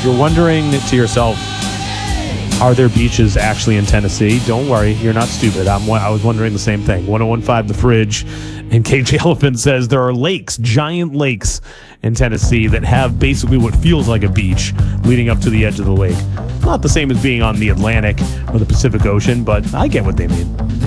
you're wondering to yourself, are there beaches actually in Tennessee? Don't worry, you're not stupid. I was wondering the same thing. 1015 The Fridge, and KJ Elephant says there are lakes, giant lakes in Tennessee that have basically what feels like a beach leading up to the edge of the lake. Not the same as being on the Atlantic or the Pacific Ocean, but I get what they mean.